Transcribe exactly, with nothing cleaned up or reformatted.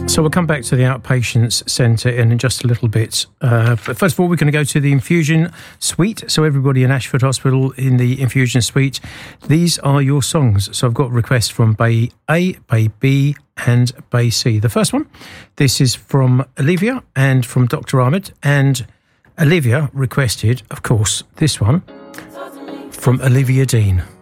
So we'll come back to the outpatients centre in just a little bit. Uh, but first of all, we're going to go to the infusion suite. So everybody in Ashford Hospital in the infusion suite, these are your songs. So I've got requests from Bay A, Bay B and Bay C. The first one, this is from Olivia and from Doctor Ahmed. And Olivia requested, of course, this one from Olivia Dean.